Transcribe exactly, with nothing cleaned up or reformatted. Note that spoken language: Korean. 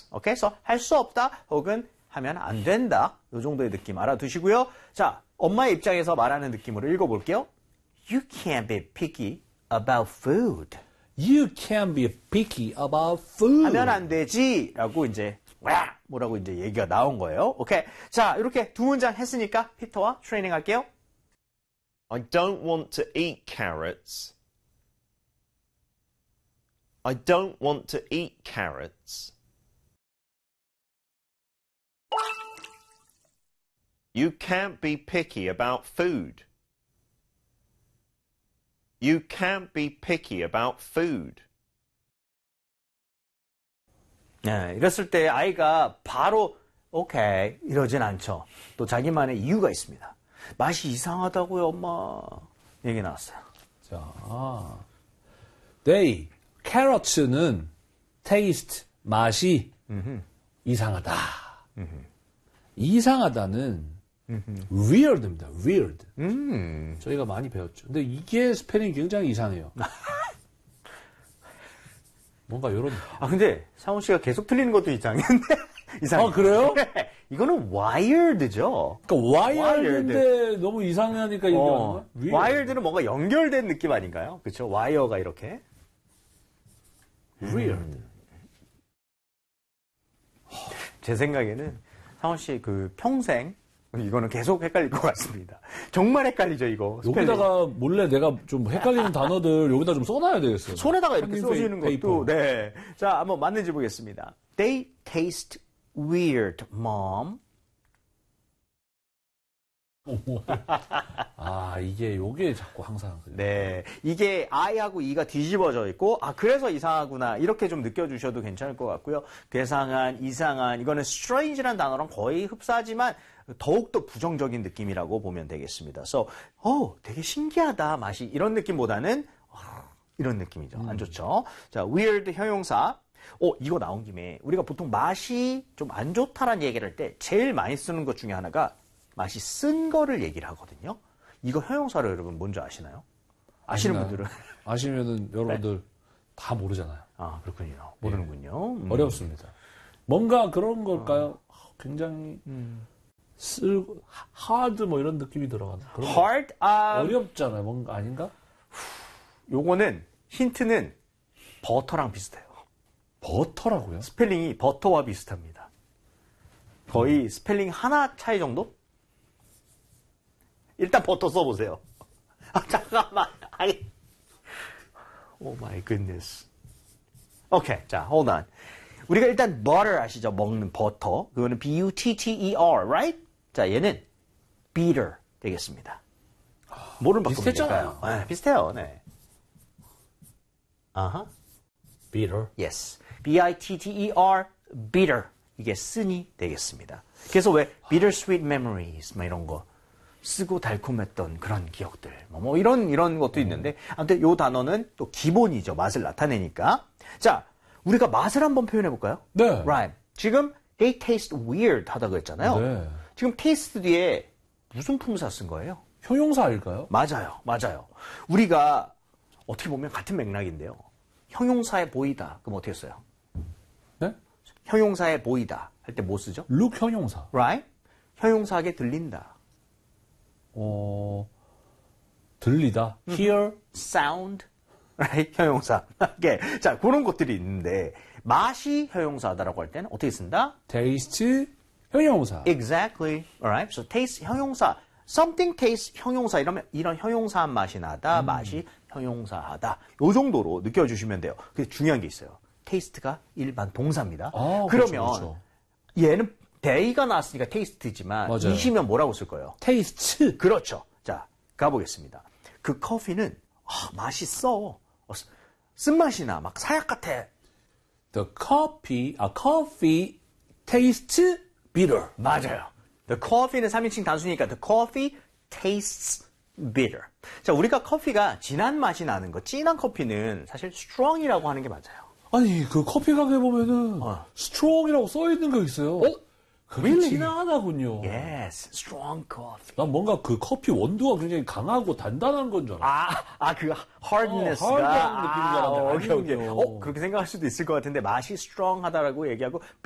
오케이? 그래서 할 수 없다 혹은 하면 안 된다. 이 정도의 느낌 알아두시고요. 자, 엄마의 입장에서 말하는 느낌으로 읽어볼게요. You can't be picky about food. You can't be picky about food. 하면 안 되지 라고 이제 뭐라고 이제 얘기가 나온 거예요. 오케이. 자, 이렇게 두 문장 했으니까 피터와 트레이닝 할게요. I don't want to eat carrots. I don't want to eat carrots. You can't be picky about food. You can't be picky about food. 네, 이랬을 때 아이가 바로 오케이 이러진 않죠. 또 자기만의 이유가 있습니다. 맛이 이상하다고요, 엄마. 얘기 나왔어요. 자, they, carrots는 taste, 맛이 음흠. 이상하다. 음흠. 이상하다는 음흠. weird입니다. weird. 음. 저희가 많이 배웠죠. 근데 이게 스펠링이 굉장히 이상해요. 뭔가 요런. 아, 근데 상훈 씨가 계속 틀리는 것도 이상했는데. 이상해. 아, 그래요? 이거는 wired죠. 그러니까 wired인데 wired. 너무 이상하니까 이게 어, wired는 뭔가 연결된 느낌 아닌가요? 그렇죠? 와이어가 이렇게. weird. 음. 제 생각에는 상훈 씨 그 평생 이거는 계속 헷갈릴 것 같습니다. 정말 헷갈리죠, 이거. 스펠링. 여기다가 몰래 내가 좀 헷갈리는 단어들 여기다 좀 써놔야 되겠어요. 손에다가 이렇게 써주는 페이퍼. 것도. 네. 자, 한번 맞는지 보겠습니다. They taste weird, mom. 아, 이게, 요게 자꾸 항상. 네. 이게 I하고 E가 뒤집어져 있고, 아, 그래서 이상하구나. 이렇게 좀 느껴주셔도 괜찮을 것 같고요. 괴상한, 이상한, 이거는 strange라는 단어랑 거의 흡사하지만 더욱더 부정적인 느낌이라고 보면 되겠습니다. 그래서, 어, 되게 신기하다, 맛이. 이런 느낌보다는, 어, 이런 느낌이죠. 안 좋죠? 자, weird 형용사. 어, 이거 나온 김에 우리가 보통 맛이 좀 안 좋다라는 얘기를 할 때 제일 많이 쓰는 것 중에 하나가 맛이 쓴 거를 얘기를 하거든요. 이거 형용사를 여러분 뭔지 아시나요? 아시는 아시나요? 분들은 아시면은 여러분들 네. 다 모르잖아요. 아, 그렇군요. 모르는군요. 네. 음. 어렵습니다. 뭔가 그런 걸까요? 어. 굉장히 음. 쓸 hard 뭐 이런 느낌이 들어가는. hard um, 어렵잖아요. 뭔가 아닌가? 요거는 힌트는 버터랑 비슷해요. 버터라고요? 스펠링이 버터와 비슷합니다. 거의 음. 스펠링 하나 차이 정도? 일단 버터 써보세요. 아, 잠깐만. 아니. 오 마이 굿니스. 오케이. 자, hold on. 우리가 일단 butter 아시죠? 먹는 버터. 그거는 B U T T E R, right? 자, 얘는 bitter 되겠습니다. 뭐를 바꾸면 비슷했잖아요. 네, 비슷해요. 네. 아하. bitter. Yes. B I T T E R, bitter. 이게 쓴이 되겠습니다. 그래서 왜 bittersweet memories, 뭐 이런 거. 쓰고 달콤했던 그런 기억들. 뭐 이런, 이런 것도 있는데. 아무튼 요 단어는 또 기본이죠. 맛을 나타내니까. 자, 우리가 맛을 한번 표현해 볼까요? 네. Right. 지금 they taste weird 하다고 했잖아요. 네. 지금 taste 뒤에 무슨 품사 쓴 거예요? 형용사일까요? 맞아요. 맞아요. 우리가 어떻게 보면 같은 맥락인데요. 형용사에 보이다. 그럼 어떻게 써요? 네? 형용사에 보이다. 할 때 뭐 쓰죠? look 형용사. Right? 형용사에게 들린다. 어, 들리다. hear. sound. Right? 형용사. okay. 자, 그런 것들이 있는데 맛이 형용사다라고 할 때는 어떻게 쓴다? taste 형용사. Exactly. Alright. So taste 형용사. Something taste 형용사 이러면 이런 형용사한 맛이 나다. 음. 맛이 형용사하다. 요 정도로 느껴주시면 돼요. 근데 중요한 게 있어요. taste가 일반 동사입니다. 아, 그러면 그렇죠, 그렇죠. 얘는 day가 나왔으니까 taste지만 맞아요. 이시면 뭐라고 쓸 거예요? taste. 그렇죠. 자, 가보겠습니다. 그 커피는 아, 맛있어. 어, 쓴맛이 나. 막 사약 같아. The coffee, a coffee tastes bitter. 맞아요. The coffee는 삼인칭 단수니까 the coffee tastes bitter. 자, 우리가 커피가 진한 맛이 나는 거, 진한 커피는 사실 strong이라고 하는 게 맞아요. 아니, 그 커피 가게 보면은 어. strong이라고 써 있는 거 있어요. 어? 그게 Really? 진하다군요. Yes, strong coffee. 난 뭔가 그 커피 원두가 굉장히 강하고 단단한 건 줄 알았어. 아, 아, 그 hardness가. 어, hard한 느낌인 줄 알았는데 아, 오케이, 오케이. 아니군요. 어, 그렇게 생각할 수도 있을 것 같은데 맛이 strong하다라고 얘기하고